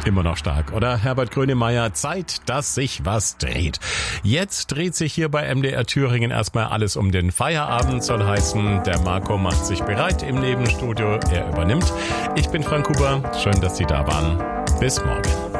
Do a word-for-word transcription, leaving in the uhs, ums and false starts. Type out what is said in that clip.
Immer noch stark, oder? Herbert Grönemeyer, Zeit, dass sich was dreht. Jetzt dreht sich hier bei M D R Thüringen erstmal alles um den Feierabend, soll heißen, der Marco macht sich bereit im Nebenstudio, er übernimmt. Ich bin Frank Huber, schön, dass Sie da waren. Bis morgen.